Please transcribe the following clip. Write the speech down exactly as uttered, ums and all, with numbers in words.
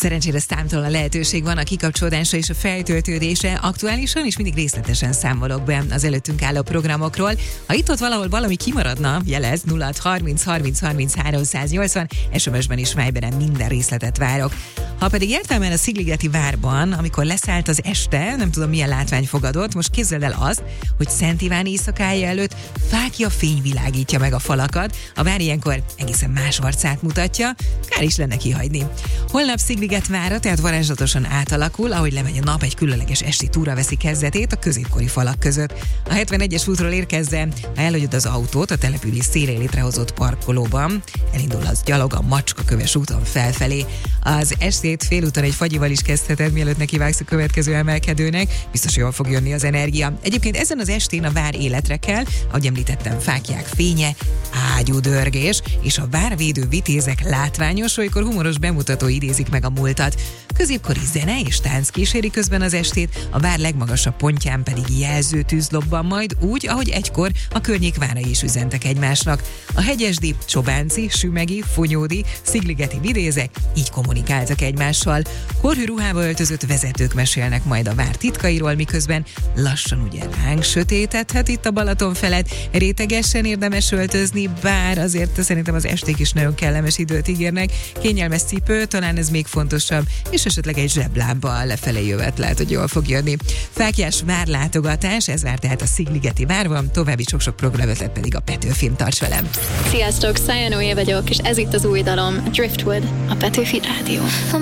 Szerencsére számtalan lehetőség van a kikapcsolódásra és a feltöltődésre. Aktuálisan és mindig részletesen számolok be az előttünk álló programokról. Ha itt-ott valahol valami kimaradna, jelez nulla harminc harminc harminc háromszáznyolcvan, es em es-ben és Viberen minden részletet várok. Ha pedig jártál már a Szigligeti várban, amikor leszállt az este, nem tudom milyen látvány fogadott, most képzeld el azt, hogy Szent Iván éjszakája előtt fákja fény világítja meg a falakat, a vár ilyenkor egészen más arcát mutatja, kár is lenne kihagyni. Holnap Szigliget vára, tehát varázslatosan átalakul, ahogy lemegy a nap, egy különleges esti túra veszi kezdetét a középkori falak között. A hetvenegyes útról érkezve, ha elhagyod az autót a település szélén létrehozott parkolóban, elindul az gyalog a Macskaköves úton felfelé. Az estét félúton egy fagyival is kezdheted, mielőtt nekivágsz a következő emelkedőnek, biztos jól fog jönni az energia. Egyébként ezen az estén a vár életre kell, ahogy említettem, fáklyák fénye, ágyúdörgés és a várvédő vitézek látványos, olykor humoros bemutató idézik meg a múltat. Középkori zene és tánc kíséri közben az estét, a vár legmagasabb pontján pedig jelzőtűz lobban majd úgy, ahogy egykor a környék várai is üzentek egymásnak. A hegyesdi, csobánci, sümegi, fonyódi, szigligeti vidézek így kommunikáltak egymással. Korhű ruhába öltözött vezetők mesélnek majd a vár titkairól, miközben lassan ugye ránk sötétedhet itt a Balaton felett. Rétegesen érdemes öltözni, bár azért szerintem az esték is nagyon kellemes időt ígérnek. Kényelmes cipő, talán ez még fontosabb, és esetleg egy zseblámpa lefelé jövet lehet, hogy jól fog jönni. Fáklyás várlátogatás, ez vár tehát a Szigligeti várban, további sok-sok programötlet pedig a Petőfin, tarts velem! Sziasztok, Szája Noé vagyok, és ez itt az új dalom, Driftwood, a Petőfi Rádió.